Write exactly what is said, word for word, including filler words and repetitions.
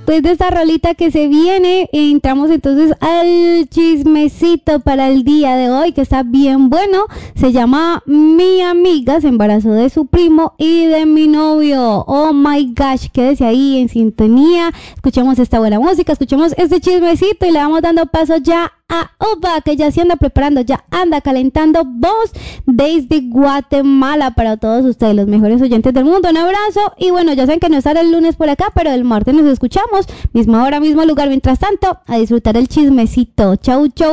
después de esta rolita que se viene, entramos entonces al chismecito para el día de hoy, que está bien bueno. Se llama Mi amiga se embarazó de su primo y de mi novio. Oh my gosh, quédese ahí en sintonía. Escuchemos esta buena música, escuchemos este chismecito y le vamos dando paso ya a Uva, que ya se anda preparando, ya anda calentando voz desde Guatemala para todos ustedes, los mejores oyentes del mundo. Un abrazo y bueno, ya saben que no estará el lunes por acá, pero el martes nos escuchamos, misma hora, mismo lugar. Mientras tanto, a disfrutar el chismecito. Chau, chau.